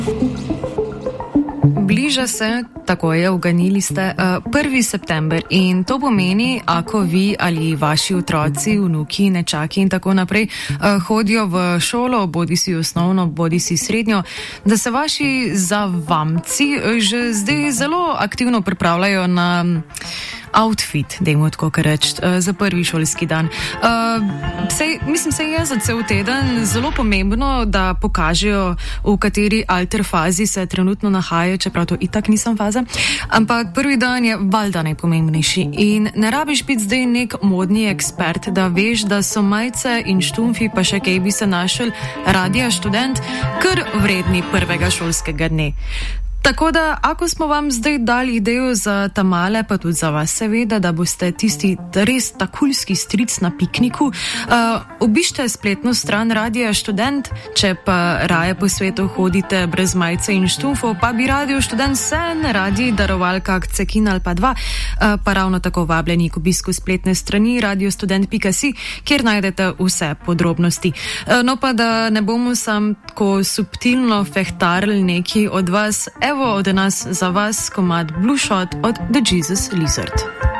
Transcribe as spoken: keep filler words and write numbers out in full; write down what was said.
Bliža se, tako je, uganili ste, prvi september in to pomeni, ako vi ali vaši otroci, vnuki, nečaki in tako naprej hodijo v šolo, bodi si osnovno, bodi si srednjo, da se vaši zavamci že zdaj zelo aktivno pripravljajo na outfit, dajmo tako kar reči, za prvi šolski dan. Uh, sej, mislim, se je za cel teden zelo pomembno, da pokažejo, v kateri alter fazi se trenutno nahajajo, čeprav to itak nisem faza, ampak prvi dan je valjda najpomembnejši in ne rabiš biti zdaj nek modni ekspert, da veš, da so majice in štumfi, pa še kaj bi se našel, Radia Študent, kar vredni prvega šolskega dne. Tako da, ako smo vam zdaj dali idejo za tamale, pa tudi za vas seveda, da boste tisti res takulski stric na pikniku, uh, obišite spletno stran Radia Študent, če pa raje po svetu hodite brez majice in štumfov, pa bi Radio Študent sen radi darovali kak cekin ali pa dva, uh, pa ravno tako vabljeni k obisku spletne strani radio student pika si, kjer najdete vse podrobnosti. Uh, no pa da ne bomo sam tako subtilno fehtarili neki od vas, evo od nas za vas komad Blue Shot od The Jesus Lizard.